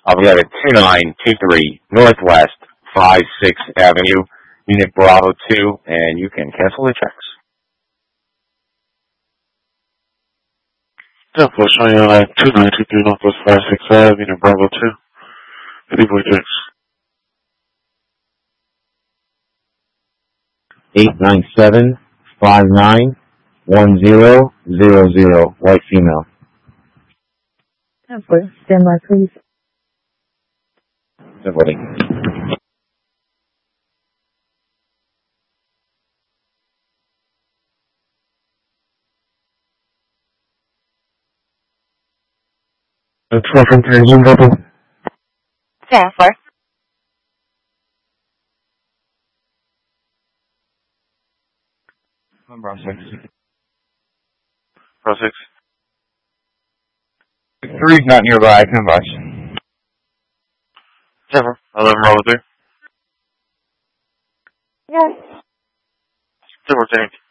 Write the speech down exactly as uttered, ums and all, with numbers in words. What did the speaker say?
I'll be at two nine two three Northwest fifty-sixth Avenue, Unit Bravo two, and you can cancel the checks. Yeah, we'll show you at two nine two three Northwest fifty-sixth Avenue, Unit Bravo two. Fifty point six. Eight nine seven five nine one zero zero zero. White female. Temper, stand by, please. Everybody. It's from Zoom bubble. Chancellor. Number six. Pro six. Three's not nearby. Come by. Seven. Eleven Bravo three. Yes. Seven.